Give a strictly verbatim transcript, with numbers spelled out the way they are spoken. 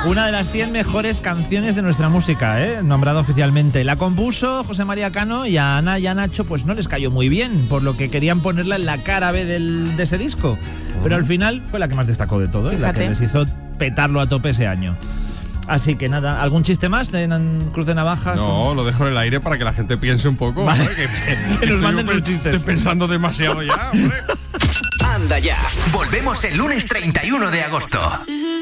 Una de las cien mejores canciones de nuestra música, ¿eh? Nombrada oficialmente. La compuso José María Cano y a Ana y a Nacho pues no les cayó muy bien, por lo que querían ponerla en la cara B del, de ese disco. Pero al final fue la que más destacó de todo, ¿eh? La que les hizo petarlo a tope ese año. Así que nada, ¿algún chiste más de Cruz de Navajas? No, lo dejo en el aire para que la gente piense un poco. Vale. ¿Vale? Que, que nos manden sus chistes. Estoy pensando demasiado ya, hombre. Anda ya, volvemos el lunes treinta y uno de agosto.